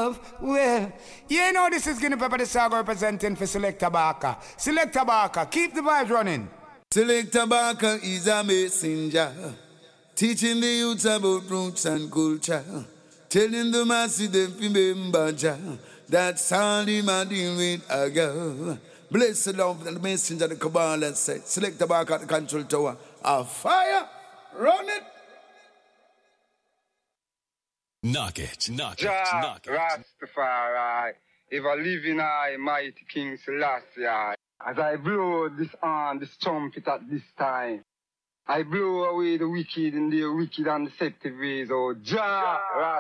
love. Well, you know this is Guinea Pepper the Saga representing for Selecta Barker. Selecta Barker, keep the vibes running. Selecta Barker is a messenger, teaching the youth about roots and culture, telling the masses them remember Jah. That's all him a deal with a girl. Bless the love and the messenger the Kabbalah said. Selecta Barker at the control tower. A fire, run it. Knock it, knock Jah, it, knock it. Rastafari, ever living I, mighty King Selassie. As I blow this trumpet at this time, I blow away the wicked and the wicked and deceptive ways. Oh, Jah,